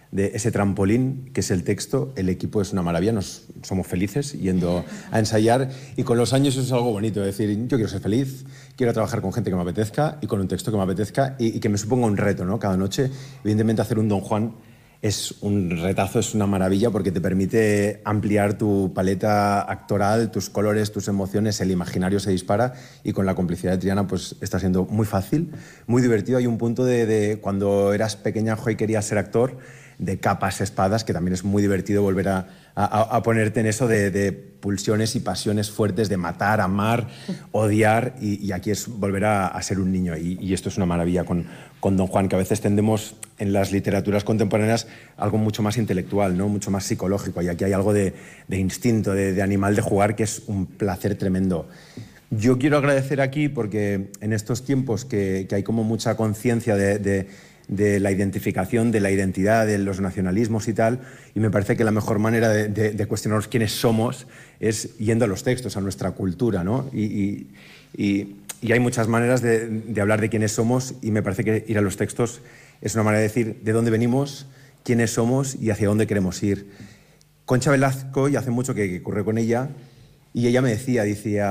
de ese trampolín que es el texto. El equipo es una maravilla, somos felices yendo a ensayar y con los años eso es algo bonito, es decir, yo quiero ser feliz, quiero trabajar con gente que me apetezca y con un texto que me apetezca y que me suponga un reto, ¿no? Cada noche. Evidentemente hacer un Don Juan es un retazo, es una maravilla porque te permite ampliar tu paleta actoral, tus colores, tus emociones, el imaginario se dispara y con la complicidad de Triana pues está siendo muy fácil, muy divertido. Hay un punto de cuando eras pequeñajo y querías ser actor, de capas, espadas, que también es muy divertido volver a ponerte en eso de pulsiones y pasiones fuertes, de matar, amar, odiar, y aquí es volver a ser un niño. Y esto es una maravilla con Don Juan, que a veces tendemos en las literaturas contemporáneas algo mucho más intelectual, ¿no? Mucho más psicológico, y aquí hay algo de instinto, de animal de jugar, que es un placer tremendo. Yo quiero agradecer aquí porque en estos tiempos que hay como mucha conciencia de la identificación, de la identidad, de los nacionalismos y tal, y me parece que la mejor manera de cuestionarnos quiénes somos es yendo a los textos, a nuestra cultura, ¿no? Y hay muchas maneras de hablar de quiénes somos, y me parece que ir a los textos es una manera de decir de dónde venimos, quiénes somos y hacia dónde queremos ir. Concha Velasco, y hace mucho que ocurre con ella, y ella me decía,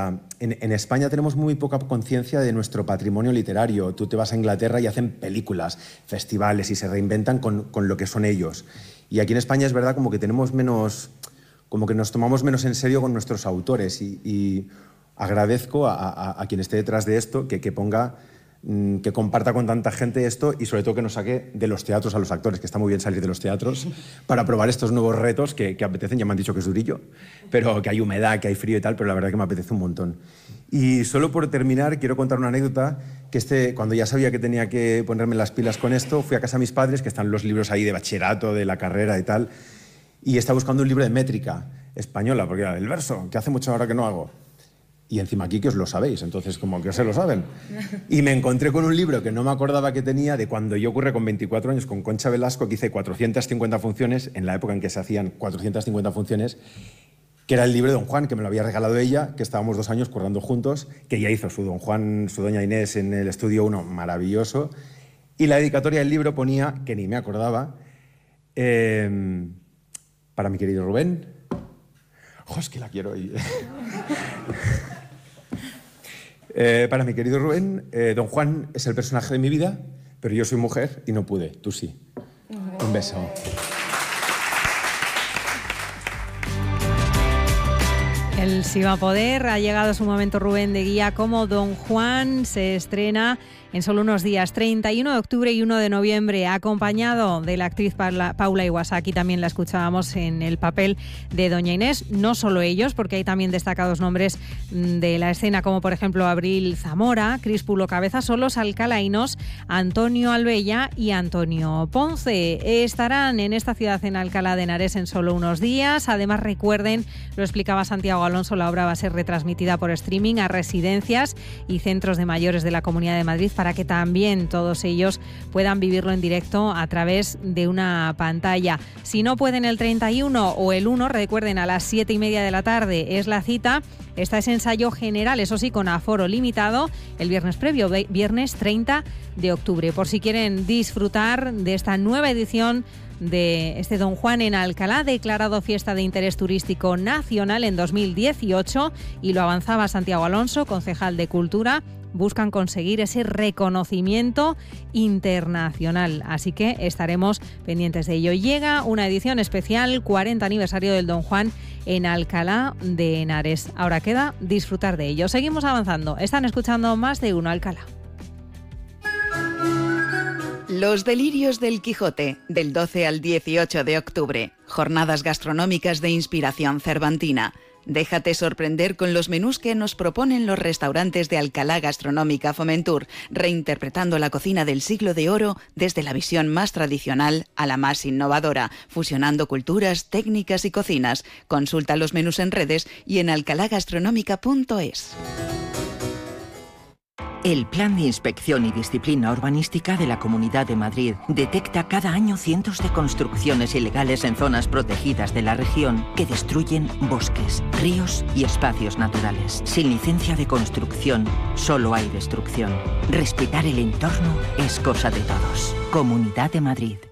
en España tenemos muy poca conciencia de nuestro patrimonio literario. Tú te vas a Inglaterra y hacen películas, festivales y se reinventan con lo que son ellos. Y aquí en España es verdad como que tenemos menos, como que nos tomamos menos en serio con nuestros autores y agradezco a quien esté detrás de esto que ponga, que comparta con tanta gente esto y sobre todo que nos saque de los teatros a los actores, que está muy bien salir de los teatros para probar estos nuevos retos que apetecen. Ya me han dicho que es durillo, pero que hay humedad, que hay frío y tal, pero la verdad que me apetece un montón. Y solo por terminar quiero contar una anécdota, que cuando ya sabía que tenía que ponerme las pilas con esto, fui a casa de mis padres, que están los libros ahí de bachillerato, de la carrera y tal, y estaba buscando un libro de métrica española, porque era el verso, que hace mucho ahora que no hago. Y encima aquí que os lo sabéis, entonces como que se lo saben. Y me encontré con un libro que no me acordaba que tenía de cuando yo ocurre con 24 años con Concha Velasco, que hice 450 funciones, en la época en que se hacían 450 funciones, que era el libro de Don Juan, que me lo había regalado ella, que estábamos 2 años currando juntos, que ella hizo su Don Juan, su Doña Inés en el Estudio 1, maravilloso. Y la dedicatoria del libro ponía, que ni me acordaba, para mi querido Rubén. ¡Jo, es que la quiero! Para mi querido Rubén, Don Juan es el personaje de mi vida, pero yo soy mujer y no pude, tú sí. Un beso. Él sí va a poder. Ha llegado su momento, Rubén, de guía como Don Juan. Se estrena en solo unos días, 31 de octubre y 1 de noviembre, acompañado de la actriz Paula Iwasaki. También la escuchábamos en el papel de Doña Inés. No solo ellos, porque hay también destacados nombres de la escena, como por ejemplo Abril Zamora, Crispulo Cabezasolos, alcalainos Antonio Albella y Antonio Ponce. Estarán en esta ciudad, en Alcalá de Henares, en solo unos días. Además, recuerden, lo explicaba Santiago Alonso, la obra va a ser retransmitida por streaming a residencias y centros de mayores de la Comunidad de Madrid, para que también todos ellos puedan vivirlo en directo a través de una pantalla. Si no pueden el 31 o el 1, recuerden, a las 7:30 de la tarde es la cita. Esta es ensayo general, eso sí, con aforo limitado, el viernes previo, viernes 30 de octubre. Por si quieren disfrutar de esta nueva edición de este Don Juan en Alcalá, declarado fiesta de interés turístico nacional en 2018, y lo avanzaba Santiago Alonso, concejal de Cultura, buscan conseguir ese reconocimiento internacional. Así que estaremos pendientes de ello. Llega una edición especial, 40 aniversario del Don Juan en Alcalá de Henares. Ahora queda disfrutar de ello. Seguimos avanzando. Están escuchando Más de Uno Alcalá. Los delirios del Quijote, del 12 al 18 de octubre. Jornadas gastronómicas de inspiración cervantina. Déjate sorprender con los menús que nos proponen los restaurantes de Alcalá Gastronómica Fomentur, reinterpretando la cocina del siglo de oro desde la visión más tradicional a la más innovadora, fusionando culturas, técnicas y cocinas. Consulta los menús en redes y en alcalagastronómica.es. El Plan de Inspección y Disciplina Urbanística de la Comunidad de Madrid detecta cada año cientos de construcciones ilegales en zonas protegidas de la región que destruyen bosques, ríos y espacios naturales. Sin licencia de construcción, solo hay destrucción. Respetar el entorno es cosa de todos. Comunidad de Madrid.